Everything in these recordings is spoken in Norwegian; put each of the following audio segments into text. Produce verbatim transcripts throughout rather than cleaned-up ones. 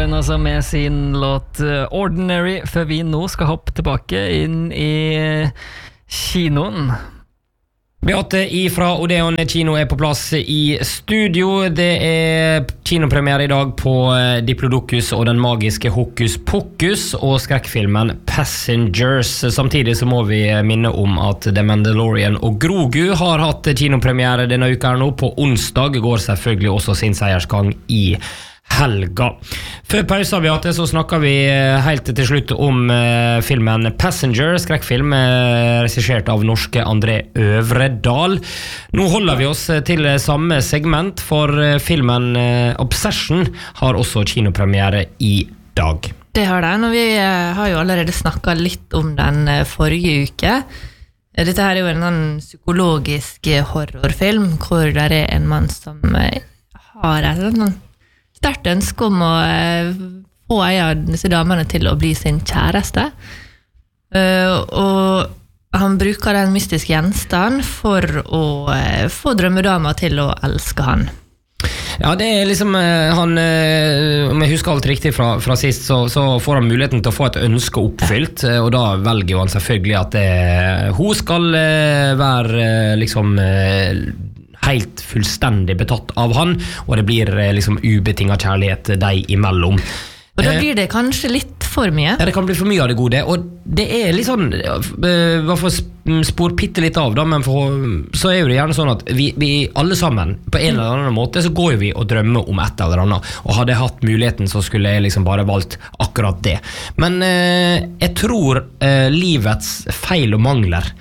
Lauren altså med sin låt Ordinary, før vi nå skal hoppe tilbake inn i kinoen. Beate ifra Odeon kino er på plass i studio. Det er kinopremiere i dag på Diplodocus og den magiske Hokus Pokus og skrekkfilmen Passengers. Samtidig så må vi minne om at The Mandalorian og Grogu har hatt kinopremiere denne uka her nå. På onsdag går selvfølgelig også sin seiersgang i helga. Før pausen vi hatt det, så snakket vi helt til slutt om eh, filmen Passenger, skrekkfilm eh, regissert av norske André Øvredal. Nå holder vi oss til samme segment, for eh, filmen eh, Obsession har også kinopremiere i dag. Det har den, og vi eh, har jo allerede snakket litt om den eh, forrige uke. Dette her er jo en sånn psykologisk horrorfilm, hvor det er en mann som eh, har et sånn sterkt ønske om å uh, få en av disse damene til å bli sin kjæreste. Uh, og han bruker en mystisk gjenstand for å uh, få drømmedama til å elske han. Ja, det er liksom uh, han, uh, om jeg husker alt riktig fra, fra sist, så, så får han muligheten til å få et ønske oppfylt, uh, og da velger han selvfølgelig at det, hun skal uh, være uh, liksom uh, helt fullstendig betatt av han, og det blir liksom ubetinget kjærlighet deg imellom. Og da blir det kanskje litt for mye? Ja, det kan bli for mye av det gode, og det er litt sånn, hva for spor pitte litt av da, men for, så er jo det gjerne sånn at vi, vi alle sammen, på en eller annen måte, så går vi og drømmer om et eller annet, og hadde jeg hatt muligheten, så skulle jeg liksom bare valgt akkurat det. Men eh, jeg tror eh, livets feil og mangler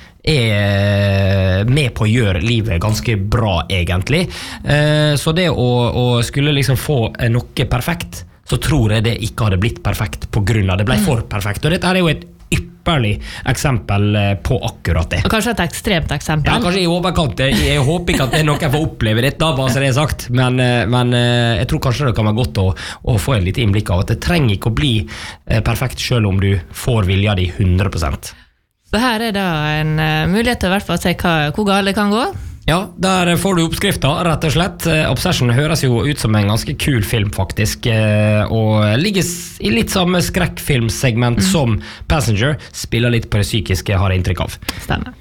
er med på å gjøre livet ganske bra egentlig, så det å, å skulle liksom få noe perfekt, så tror jeg det ikke hadde blitt perfekt på grunn av det ble for perfekt, og dette er jo et ypperlig eksempel på akkurat det. Og kanskje et ekstremt eksempel. Ja, kanskje i overkant. Jeg, jeg håper ikke at det er noe jeg får oppleve dette, bare så det er sagt, men, men jeg tror kanskje det kan være godt å, å få en litt innblikk av at det trenger ikke å bli perfekt selv om du får vilja di hundre prosent. Så her er da en uh, mulighet til i hvert fall å se hva, hvor galt det kan gå. Ja, der får du oppskrifter, rett og slett. Obsession høres jo ut som en ganske kul film, faktisk, og ligger i litt samme skrekkfilmsegment mm. som Passenger, spiller litt på det psykiske, har jeg inntrykk av. Stemmer.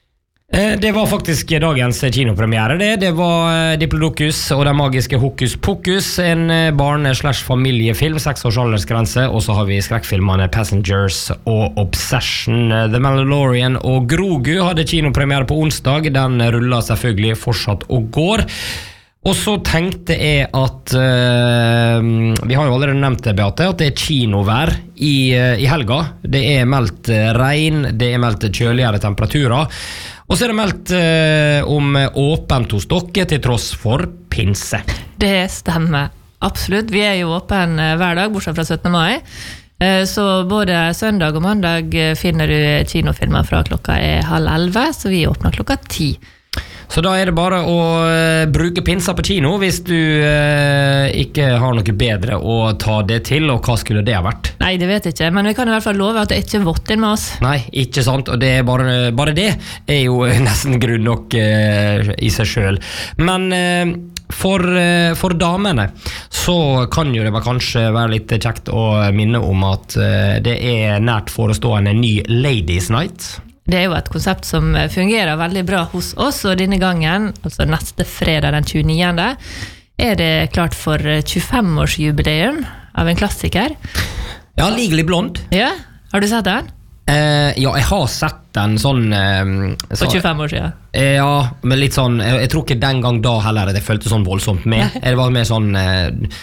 Det var faktisk dagens kinopremiere det. Det var Diplodocus og den magiske Hokus Pokus, en barne-slash-familiefilm, seks års aldersgrense, og så har vi skrekkfilmene Passengers og Obsession. The Mandalorian og Grogu hadde kinopremiere på onsdag, den rullet selvfølgelig fortsatt og går. Og så tenkte jeg at uh, vi har jo allerede nevnt det, Beate, at det er kinovær i, uh, i helga. Det er meldt regn, det er meldt kjøligere temperaturer, og så er det meldt uh, om åpent hos dere til tross for pinse. Det stemmer, absolutt. Vi er jo åpen hver dag, bortsett fra syttende mai. Uh, så både søndag og mandag finner du kinofilmer fra klokka er halv elleve, så vi åpner klokka ti. Så da er det bare å uh, bruke pinsa på kino hvis du uh, ikke har noe bedre å ta det til, og hva skulle det ha vært? Nei, det vet jeg ikke, men vi kan i hvert fall love at det ikke er vått inn med oss. Nei, ikke sant, og det er bare, bare det er jo nesten grunn nok uh, i seg selv. Men uh, for, uh, for damene så kan jo det kanskje være litt kjekt å minne om at uh, det er nært forestående ny Ladies Night. Det er jo et konsept som fungerer veldig bra hos oss, og denne gangen, altså neste fredag den tjueniende, er det klart for tjuefem-årsjubileum av en klassiker. Ja, Legally Blonde. Ja, har du sett den? Eh, ja, jeg har sett den sånn... Eh, så, for tjuefem år siden? Eh, ja, men litt sånn... Jeg, jeg tror ikke den gang da heller det følte sånn voldsomt med. Det var mer sånn... Eh,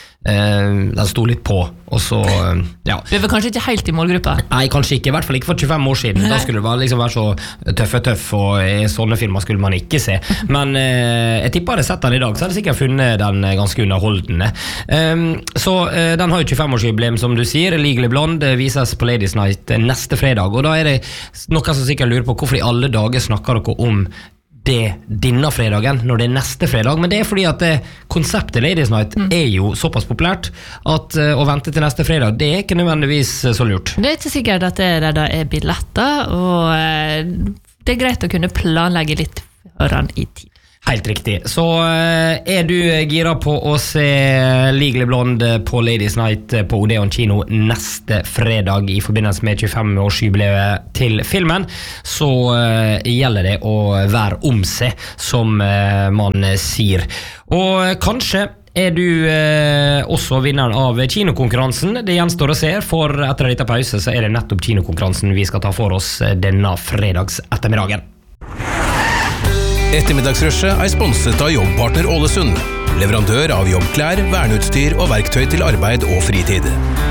den sto litt på, og så ja. Det var kanskje ikke helt i målgruppa? Nei, kanskje ikke, i hvert fall ikke for tjuefem år siden. Da skulle det være, liksom, være så tøffe tøff, og i sånne filmer skulle man ikke se. Men eh, jeg tipper jeg hadde sett den i dag, så hadde jeg sikkert funnet den ganske underholdende. Um, så uh, den har jo tjuefem-årsjubileum, som du sier. Legally Blonde vises på Ladies Night neste fredag, og da er det noen som sikkert lurer på hvorfor i alle dager snakker dere om det denne fredagen, når det er neste fredag, men det er fordi at det, konseptet Ladies Night mm. er jo såpass populært at uh, å vente til neste fredag, det er ikke nødvendigvis uh, så lurt. Det er ikke sikkert at det der da er billetter, og uh, det er greit å kunne planlegge litt foran i tid. Helt riktig. Så uh, er du gira på å se Legally Blonde på Ladies Night på Odeon kino neste fredag i forbindelse med tjuefem-årsjubileet til filmen, så uh, gjelder det å være om seg, som uh, man sier. Og kanskje er du eh, også vinneren av kinokonkurransen. Det gjenstår å se, for etter dette pause så er det nettopp kinokonkurransen vi skal ta for oss denne fredags ettermiddagen. Ettermiddagsrushet er sponset av Jobbpartner Ålesund, leverandør av jobbklær, verneutstyr og verktøy til arbeid og fritid.